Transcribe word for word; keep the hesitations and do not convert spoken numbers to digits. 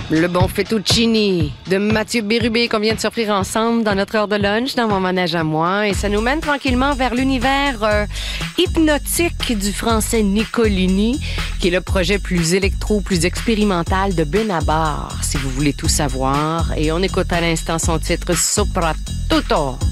Le bon fettuccini de Mathieu Bérubé qu'on vient de s'offrir ensemble dans notre heure de lunch dans Mon manège à moi. Et ça nous mène tranquillement vers l'univers euh, hypnotique du français Nicolini, qui est le projet plus électro, plus expérimental de Benabar, si vous voulez tout savoir. Et on écoute à l'instant son titre Sopra Tutto.